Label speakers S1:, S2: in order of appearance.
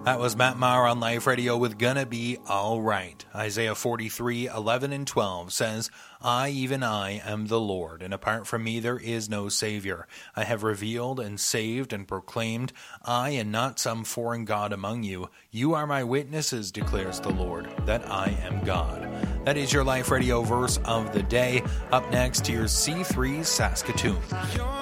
S1: That was Matt Maher on Life Radio with Gonna Be Alright. Isaiah 43:11 and 12 says, I, even I, am the Lord, and apart from me there is no Savior. I have revealed and saved and proclaimed, I and not some foreign god among you. You are my witnesses, declares the Lord, that I am God. That is your Life Radio verse of the day. Up next, here's C3 Saskatoon.